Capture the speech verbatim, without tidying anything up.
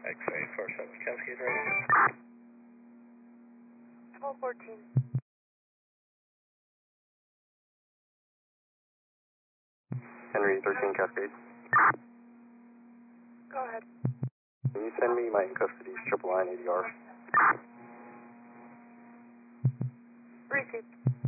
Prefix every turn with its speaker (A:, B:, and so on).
A: X-ray four seven Cascade ready.
B: twelve fourteen.
C: Henry thirteen Cascade.
B: Go ahead.
C: Can you send me my in custody triple line A D R?
B: Received.